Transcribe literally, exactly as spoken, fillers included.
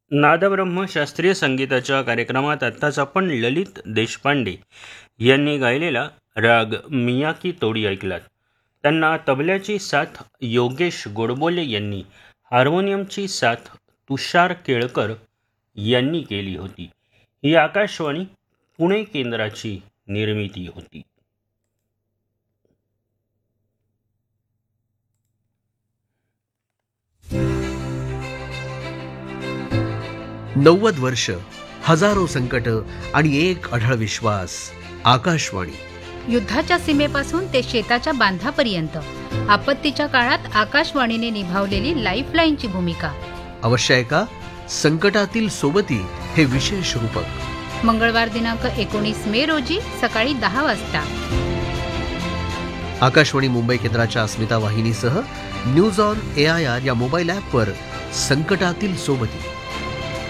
नादब्रह्म शास्त्रीय संगीताच्या कार्यक्रमात आत्ताच आपण ललित देशपांडे यांनी गायलेला राग मियाकी तोडी ऐकलात. त्यांना तबल्याची साथ योगेश गोडबोले यांनी, हार्मोनियमची साथ तुषार केळकर यांनी केली होती. ही आकाशवाणी पुणे केंद्राची निर्मिती होती. नव्वद वर्ष, हजारो संकट आणि एक अढळ विश्वास. आकाशवाणी. युद्धाच्या सीमेपासून ते शेताच्या बांधापर्यंत आपत्तीच्या काळात आकाशवाणीने निभावलेली लाईफलाईनची भूमिका. अवश्य ऐका संकटातील सोबती हे विशेष रूपक. मंगळवार दिनांक एकोणीस मे रोजी सकाळी दहा वाजता आकाशवाणी मुंबई केंद्राच्या अस्मिता वाहिनीसह news on A I R या मोबाईल ॲपवर संकटातील सोबती.